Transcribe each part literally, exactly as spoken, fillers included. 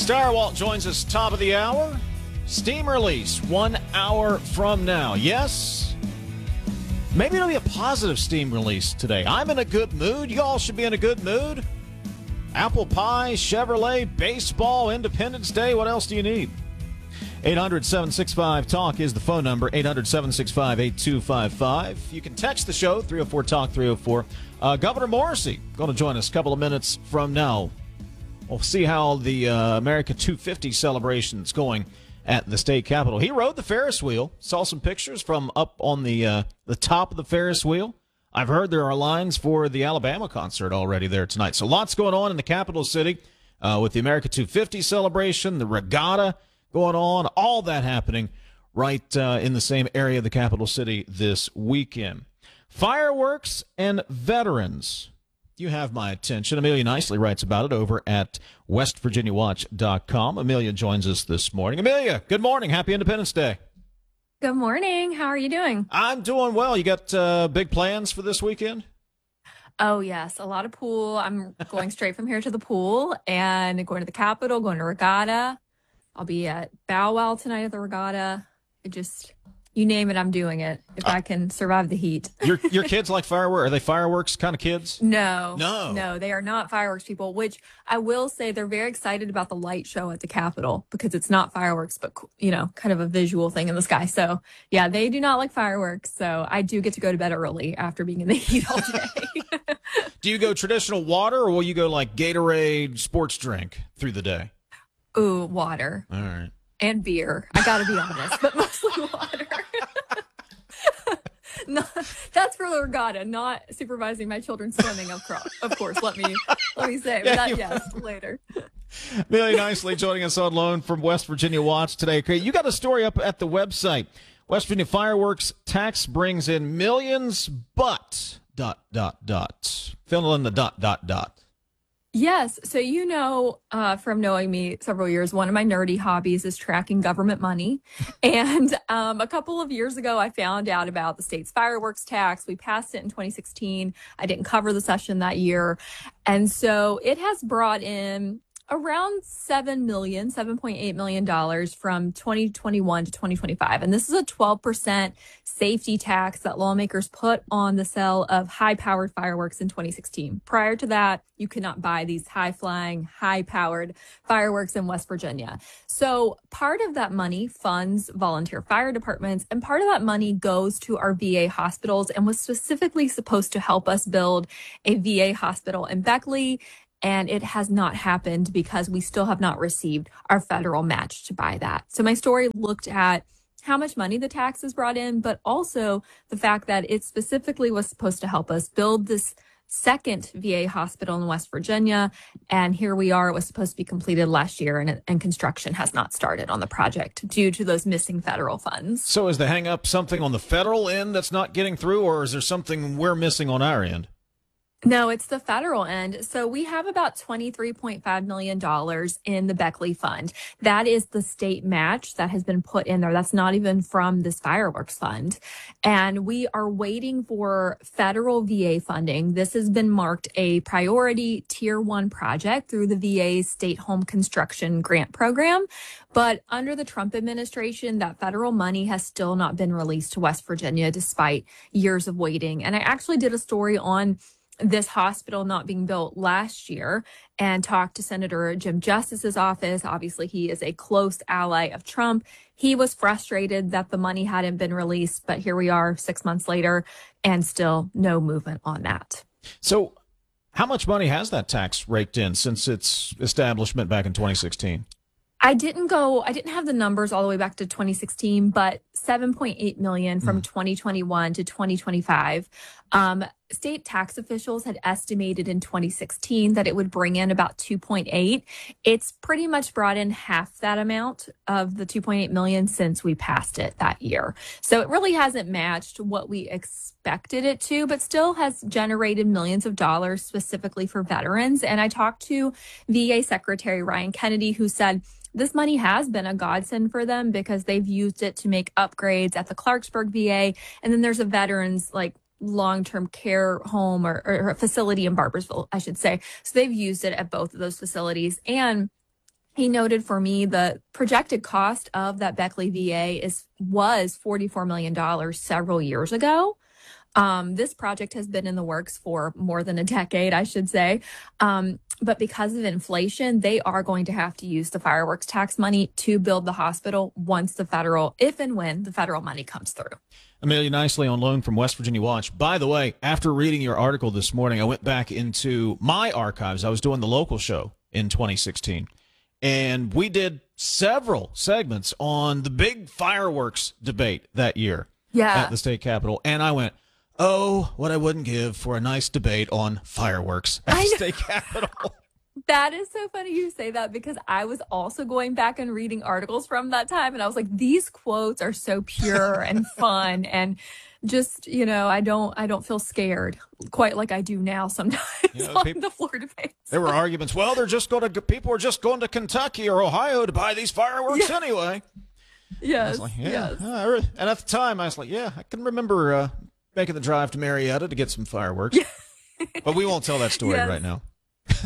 Starwalt joins us top of the hour. Steam release one hour from now. Yes, maybe it'll be a positive Steam release today. I'm in a good mood. You all should be in a good mood. Apple pie, Chevrolet, baseball, Independence Day. What else do you need? eight hundred, seven six five, talk is the phone number. eight hundred, seven six five, eight two five five. You can text the show, three oh four talk, three oh four. Uh, Governor Morrisey going to join us a couple of minutes from now. We'll see how the uh, America two fifty celebration is going at the state capitol. He rode the Ferris wheel. Saw some pictures from up on the uh, the top of the Ferris wheel. I've heard there are lines for the Alabama concert already there tonight. So lots going on in the capital city uh, with the America two fifty celebration, the regatta going on, all that happening right uh, in the same area of the capital city this weekend. Fireworks and veterans. You have my attention. Amelia Nicely writes about it over at west virginia watch dot com. Amelia joins us this morning. Amelia, good morning. Happy Independence Day. Good morning. How are you doing? I'm doing well. You got uh, big plans for this weekend? Oh, yes. A lot of pool. I'm going straight from here to the pool and going to the Capitol, going to regatta. I'll be at Bow Wow tonight at the regatta. It just... You name it, I'm doing it, if uh, I can survive the heat. your your kids like fireworks? Are they fireworks kind of kids? No. No. No, they are not fireworks people, which I will say they're very excited about the light show at the Capitol because it's not fireworks, but, you know, kind of a visual thing in the sky. So, yeah, they do not like fireworks. So I do get to go to bed early after being in the heat all day. Do you go traditional water or will you go like Gatorade sports drink through the day? Ooh, water. All right. And beer. I got to be honest, but mostly water. No, that's for the regatta, not supervising my children swimming, of course. Of course, let me let me say, but that, yes, later. Amelia Nicely joining us on loan from West Virginia Watch today. You got a story up at the website. West Virginia fireworks tax brings in millions, but dot dot dot. Fill in the dot dot dot. Yes. So, you know, uh, from knowing me several years, one of my nerdy hobbies is tracking government money. And um, a couple of years ago, I found out about the state's fireworks tax. We passed it in twenty sixteen. I didn't cover the session that year. And so it has brought in around seven million dollars, seven point eight million dollars from twenty twenty-one to twenty twenty-five. And this is a twelve percent safety tax that lawmakers put on the sale of high-powered fireworks in twenty sixteen. Prior to that, you could not buy these high-flying, high-powered fireworks in West Virginia. So part of that money funds volunteer fire departments, and part of that money goes to our V A hospitals and was specifically supposed to help us build a V A hospital in Beckley. And it has not happened because we still have not received our federal match to buy that. So my story looked at how much money the tax has brought in, but also the fact that it specifically was supposed to help us build this second V A hospital in West Virginia. And here we are. It was supposed to be completed last year, and, and construction has not started on the project due to those missing federal funds. So is the hang up something on the federal end that's not getting through, or is there something we're missing on our end? No, it's the federal end. So we have about twenty-three point five million dollars in the Beckley Fund. That is the state match that has been put in there. That's not even from this fireworks fund. And we are waiting for federal V A funding. This has been marked a priority tier one project through the V A's State Home Construction Grant Program. But under the Trump administration, that federal money has still not been released to West Virginia despite years of waiting. And I actually did a story on this hospital not being built last year and talked to Senator Jim Justice's office. Obviously, he is a close ally of Trump. He was frustrated that the money hadn't been released, but here we are six months later and still no movement on that. So how much money has that tax raked in since its establishment back in twenty sixteen? I didn't go, I didn't have the numbers all the way back to twenty sixteen, but seven point eight million dollars from mm. twenty twenty-one to twenty twenty-five. Um, state tax officials had estimated in twenty sixteen that it would bring in about two point eight. It's pretty much brought in half that amount of the two point eight million since we passed it that year. So it really hasn't matched what we expected it to, but still has generated millions of dollars specifically for veterans. And I talked to V A Secretary Ryan Kennedy, who said, this money has been a godsend for them because they've used it to make upgrades at the Clarksburg V A. And then there's a veterans like long-term care home or, or a facility in Barboursville, I should say. So they've used it at both of those facilities. And He noted for me the projected cost of that Beckley V A is was forty-four million dollars several years ago. Um, this project has been in the works for more than a decade, I should say. Um, but because of inflation, they are going to have to use the fireworks tax money to build the hospital once the federal, if and when the federal money comes through. Amelia Nicely on loan from West Virginia Watch. By the way, after reading your article this morning, I went back into my archives. I was doing the local show in twenty sixteen, and we did several segments on the big fireworks debate that year Yeah. at the state capitol. And I went, oh, what I wouldn't give for a nice debate on fireworks at the state capitol. That is so funny you say that, because I was also going back and reading articles from that time, and I was like, these quotes are so pure and fun, and just, you know, I don't I don't feel scared quite like I do now sometimes You know, on people, the floor debates. There were arguments. Well, they're just going to people are just going to Kentucky or Ohio to buy these fireworks Yeah. anyway. Yes. I was like, yeah. Yes. Uh, I re- and at the time, I was like, yeah, I can remember uh, making the drive to Marietta to get some fireworks. But we won't tell that story Yes. right now.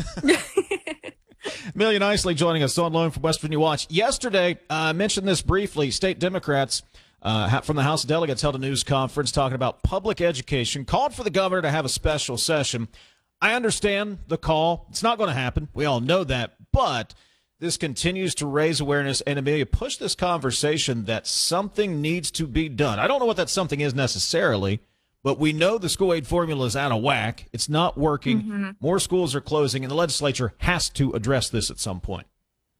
Amelia Nicely joining us on loan from West Virginia Watch. Yesterday, I uh, mentioned this briefly. State Democrats uh, from the House of Delegates held a news conference talking about public education, called for the governor to have a special session. I understand the call. It's not going to happen. We all know that. But this continues to raise awareness. And Amelia, push this conversation that something needs to be done. I don't know what that something is necessarily, but we know the school aid formula is out of whack. It's not working. Mm-hmm. More schools are closing, and the legislature has to address this at some point.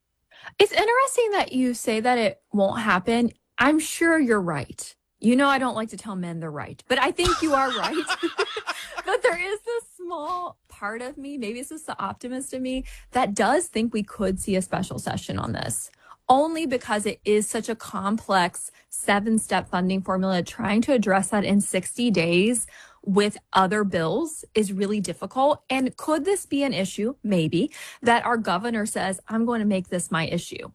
It's interesting that you say that it won't happen. I'm sure you're right. You know, I don't like to tell men they're right, but I think you are right. But there is this small part of me, maybe it's just the optimist in me, that does think we could see a special session on this. Only because it is such a complex seven-step funding formula. Trying to address that in sixty days with other bills is really difficult. And could this be an issue, maybe, that our governor says, I'm going to make this my issue?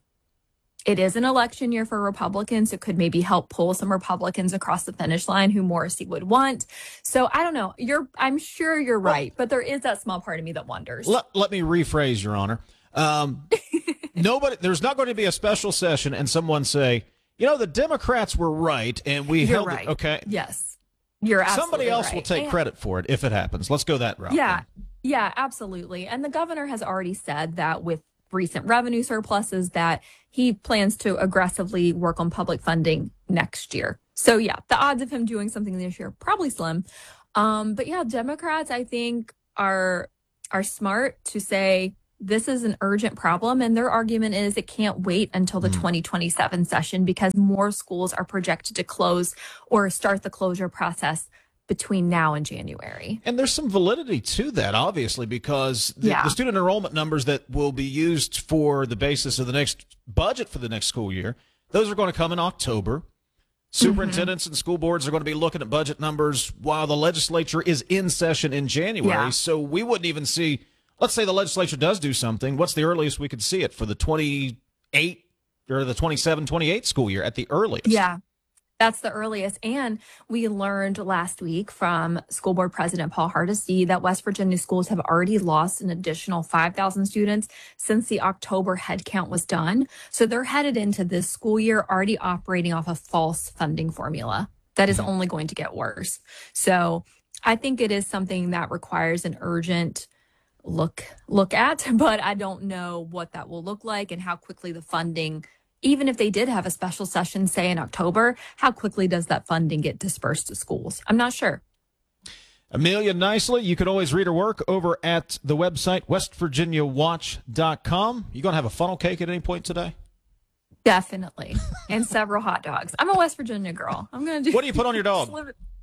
It is an election year for Republicans. It could maybe help pull some Republicans across the finish line who Morrissey would want. So I don't know. You're, I'm sure you're right, but there is that small part of me that wonders. Let, let me rephrase, Your Honor. Um, nobody, there's not going to be a special session and someone say, you know, the Democrats were right and we You're held right. it. Okay. Yes. You're absolutely Somebody else right. will take and, credit for it if it happens. Let's go that route. Yeah. Then. Yeah, absolutely. And the governor has already said that with recent revenue surpluses that he plans to aggressively work on public funding next year. So yeah, the odds of him doing something this year probably slim. Um, but yeah, Democrats, I think, are are smart to say this is an urgent problem. And their argument is it can't wait until the mm. twenty twenty-seven session because more schools are projected to close or start the closure process between now and January. And there's some validity to that, obviously, because the, yeah. the student enrollment numbers that will be used for the basis of the next budget for the next school year, those are going to come in October. Superintendents mm-hmm. and school boards are going to be looking at budget numbers while the legislature is in session in January. Yeah. So we wouldn't even see, let's say the legislature does do something. What's the earliest we could see it for the twenty-eight or the twenty-seven twenty-eight school year at the earliest? Yeah. That's the earliest. And we learned last week from School Board President Paul Hardesty that West Virginia schools have already lost an additional five thousand students since the October head count was done. So they're headed into this school year already operating off a false funding formula that is only going to get worse. So I think it is something that requires an urgent look look at, but I don't know what that will look like and how quickly the funding, even if they did have a special session, say in October, how quickly does that funding get dispersed to schools? I'm not sure. Amelia Nicely, you can always read her work over at the website, west virginia watch dot com. You going to have a funnel cake at any point today? Definitely. And several hot dogs. I'm a West Virginia girl. I'm going to do. What do you put on your dog?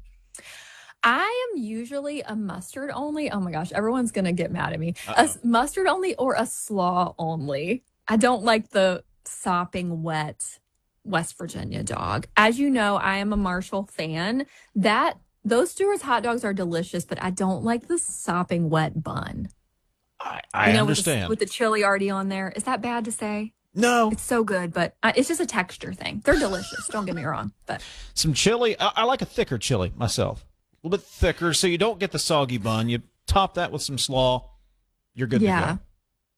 I am usually a mustard only. Oh my gosh, everyone's going to get mad at me. Uh-oh. A mustard only or a slaw only. I don't like the sopping wet West Virginia dog. As you know, I am a Marshall fan. That those Stewart's hot dogs are delicious, but I don't like the sopping wet bun. I, I you know, understand. With the, with the chili already on there. Is that bad to say? No. It's so good, but uh, it's just a texture thing. They're delicious. Don't get me wrong. But some chili. I, I like a thicker chili myself. A little bit thicker so you don't get the soggy bun. You top that with some slaw. You're good yeah. to go.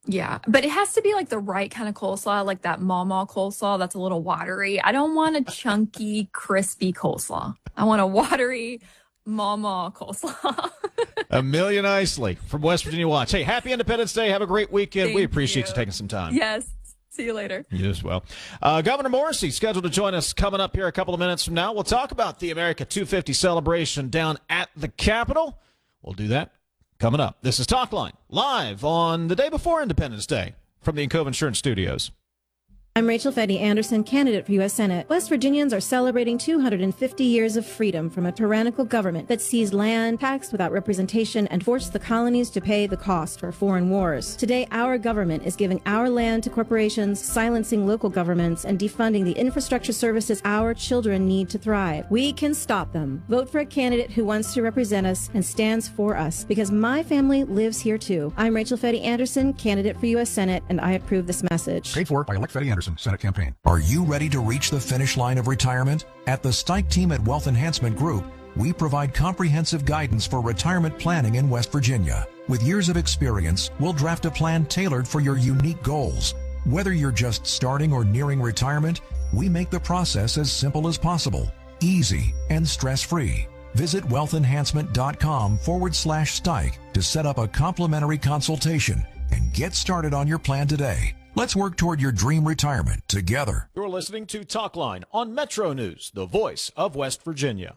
Yeah, but it has to be like the right kind of coleslaw, like that Mama coleslaw that's a little watery. I don't want a chunky, crispy coleslaw. I want a watery Mama coleslaw. Amelia Nicely from West Virginia Watch. Hey, happy Independence Day. Have a great weekend. Thank we appreciate you. you taking some time. Yes. See you later. You as well. Uh, Governor Morrisey scheduled to join us coming up here a couple of minutes from now. We'll talk about the America two fifty celebration down at the Capitol. We'll do that coming up. This is Talkline, live on the day before Independence Day from the Encova Insurance Studios. I'm Rachel Fetty Anderson, candidate for U S Senate. West Virginians are celebrating two hundred fifty years of freedom from a tyrannical government that seized land, taxed without representation, and forced the colonies to pay the cost for foreign wars. Today, our government is giving our land to corporations, silencing local governments, and defunding the infrastructure services our children need to thrive. We can stop them. Vote for a candidate who wants to represent us and stands for us, because my family lives here too. I'm Rachel Fetty Anderson, candidate for U S Senate, and I approve this message. Paid for by Elect Fetty Anderson, Senate campaign. Are you ready to reach the finish line of retirement? At the Stike team at Wealth Enhancement Group, we provide comprehensive guidance for retirement planning in West Virginia. With years of experience, we'll draft a plan tailored for your unique goals. Whether you're just starting or nearing retirement, we make the process as simple as possible, easy, and stress-free. Visit wealthenhancement.com forward slash Stike to set up a complimentary consultation and get started on your plan today. Let's work toward your dream retirement together. You're listening to Talkline on Metro News, the voice of West Virginia.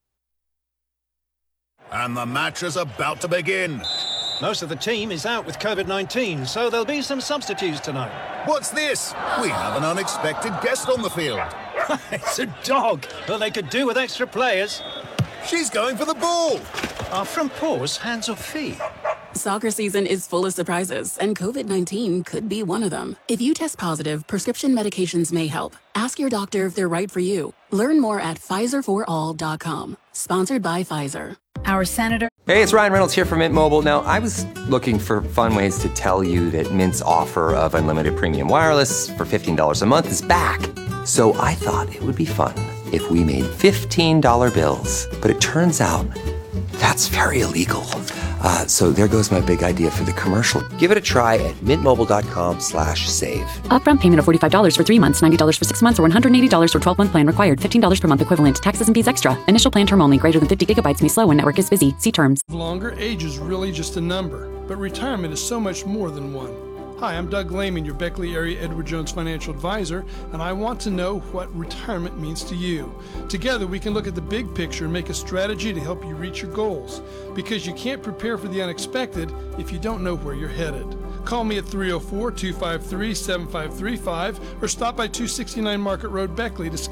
And the match is about to begin. Most of the team is out with COVID nineteen, so there'll be some substitutes tonight. What's this? We have an unexpected guest on the field. It's a dog. Well, they could do with extra players. She's going for the ball. Our front paws, hands or feet? Soccer season is full of surprises, and COVID nineteen could be one of them. If you test positive, prescription medications may help. Ask your doctor if they're right for you. Learn more at Pfizer for all dot com. Sponsored by Pfizer. Our senator. Hey, it's Ryan Reynolds here from Mint Mobile. Now, I was looking for fun ways to tell you that Mint's offer of unlimited premium wireless for fifteen dollars a month is back. So I thought it would be fun if we made fifteen dollar bills. But it turns out that's very illegal. Uh, so there goes my big idea for the commercial. Give it a try at mintmobile.com slash save. Upfront payment of forty-five dollars for three months, ninety dollars for six months, or one hundred eighty dollars for twelve-month plan required. fifteen dollars per month equivalent. Taxes and fees extra. Initial plan term only. Greater than fifty gigabytes may slow when network is busy. See terms. Longer age is really just a number, but retirement is so much more than one. Hi, I'm Doug Lehman, your Beckley Area Edward Jones financial advisor, and I want to know what retirement means to you. Together, we can look at the big picture and make a strategy to help you reach your goals, because you can't prepare for the unexpected if you don't know where you're headed. Call me at three oh four, two five three, seven five three five or stop by two sixty-nine Market Road, Beckley to